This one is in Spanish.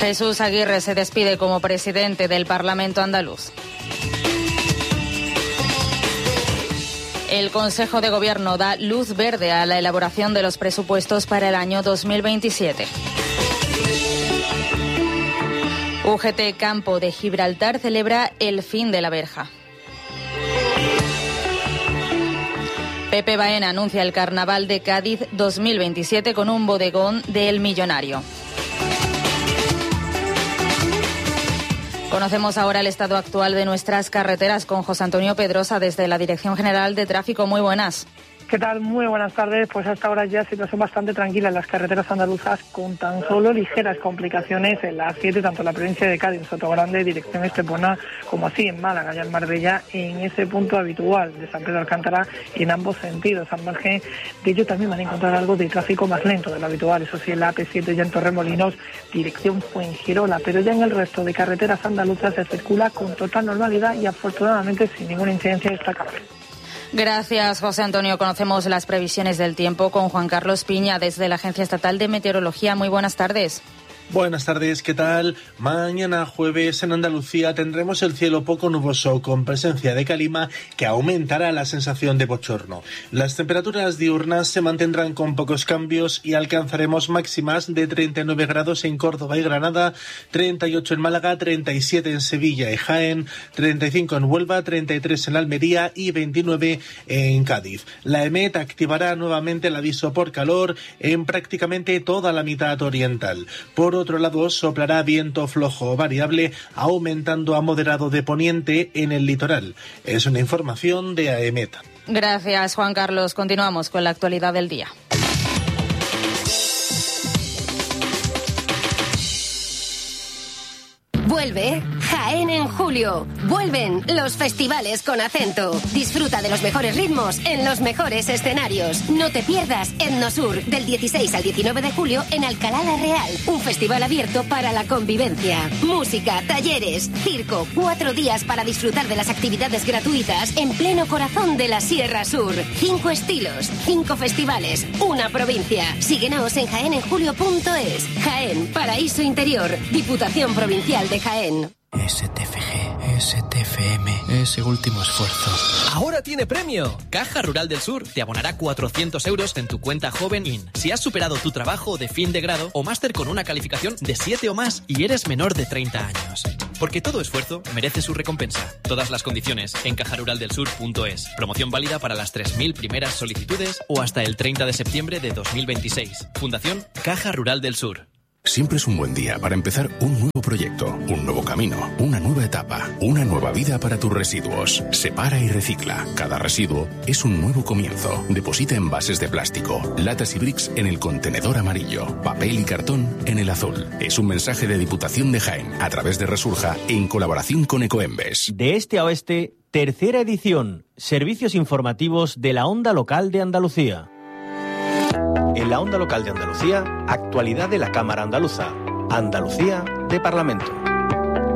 Jesús Aguirre se despide como presidente del Parlamento andaluz. El Consejo de Gobierno da luz verde a la elaboración de los presupuestos para el año 2027. UGT Campo de Gibraltar celebra el fin de la verja. Pepe Baena anuncia el Carnaval de Cádiz 2027 con un bodegón de El Millonario. Conocemos ahora el estado actual de nuestras carreteras con José Antonio Pedrosa desde la Dirección General de Tráfico. Muy buenas. ¿Qué tal? Muy buenas tardes. Pues hasta ahora ya situación bastante tranquila en las carreteras andaluzas, con tan solo ligeras complicaciones en la A7, tanto en la provincia de Cádiz, Sotogrande, dirección Estepona, como así en Málaga y en Marbella, en ese punto habitual de San Pedro Alcántara, y en ambos sentidos. Al margen de ello también van a encontrar algo de tráfico más lento de lo habitual, eso sí, en la AP7 ya en Torremolinos, dirección Fuengirola, pero ya en el resto de carreteras andaluzas se circula con total normalidad y afortunadamente sin ninguna incidencia destacable. Gracias, José Antonio. Conocemos las previsiones del tiempo con Juan Carlos Piña desde la Agencia Estatal de Meteorología. Muy buenas tardes. Buenas tardes, ¿qué tal? Mañana jueves en Andalucía tendremos el cielo poco nuboso con presencia de calima que aumentará la sensación de bochorno. Las temperaturas diurnas se mantendrán con pocos cambios y alcanzaremos máximas de 39 grados en Córdoba y Granada, 38 en Málaga, 37 en Sevilla y Jaén, 35 en Huelva, 33 en Almería y 29 en Cádiz. La EMET activará nuevamente el aviso por calor en prácticamente toda la mitad oriental. Por otro lado, soplará viento flojo o variable, aumentando a moderado de poniente en el litoral. Es una información de AEMET. Gracias, Juan Carlos. Continuamos con la actualidad del día. Vuelve Jaén en julio. Vuelven los festivales con acento. Disfruta de los mejores ritmos en los mejores escenarios. No te pierdas Etnosur del 16 al 19 de julio en Alcalá la Real. Un festival abierto para la convivencia. Música, talleres, circo. 4 días para disfrutar de las actividades gratuitas en pleno corazón de la Sierra Sur. 5 estilos, 5 festivales, una provincia. Síguenos en jaenenjulio.es. Jaén, Paraíso Interior. Diputación Provincial de Jaén. STFG, STFM, ese último esfuerzo. ¡Ahora tiene premio! Caja Rural del Sur te abonará 400 euros en tu cuenta Joven IN. Si has superado tu trabajo de fin de grado o máster con una calificación de 7 o más y eres menor de 30 años. Porque todo esfuerzo merece su recompensa. Todas las condiciones en cajaruraldelsur.es. Promoción válida para las 3.000 primeras solicitudes o hasta el 30 de septiembre de 2026. Fundación Caja Rural del Sur. Siempre es un buen día para empezar un nuevo proyecto, un nuevo camino, una nueva etapa, una nueva vida para tus residuos. Separa y recicla. Cada residuo es un nuevo comienzo. Deposita envases de plástico, latas y bricks en el contenedor amarillo, papel y cartón en el azul. Es un mensaje de Diputación de Jaén a través de Resurja en colaboración con Ecoembes. De este a oeste, tercera edición. Servicios informativos de la Onda Local de Andalucía. En la Onda Local de Andalucía, actualidad de la Cámara Andaluza. Andalucía de Parlamento.